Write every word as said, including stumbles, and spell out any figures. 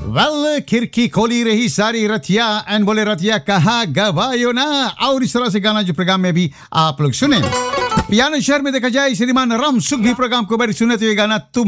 Well खिड़की खोली रही सारी रतिया एंड बोले रतिया कहा गवायो ना। और इस तरह से गाना जो प्रोग्राम में भी आप लोग सुने। पियानो शहर में देखा जाए श्रीमान राम सुख भी प्रोग्राम को बड़ी सुने तो ये गाना तुम